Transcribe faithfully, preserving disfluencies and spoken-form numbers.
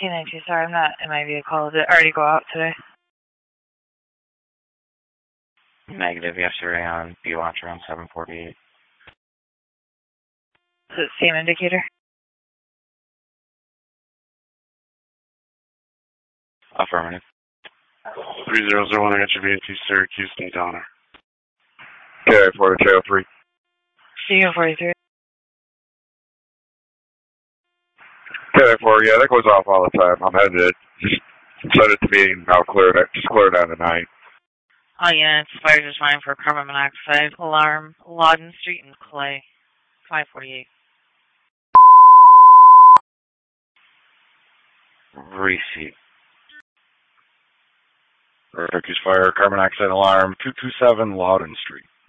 K nine two, sorry, I'm not in my vehicle. Did it already go out today? Negative, yesterday on B watch around seven forty-eight. Is it the same indicator? Affirmative. three zero zero one, I got your V A T Syracuse and Donner. K four to Trail three. C forty-three. K four, yeah, that goes off all the time. I'm headed it. Just set it to me and I'll clear it. Just clear it on the night. All units, fire just fine for carbon monoxide. Alarm, Lawden Street and Clay. five forty-eight. Receipt. Syracuse Fire, carbon monoxide alarm, two two seven Loudon Street.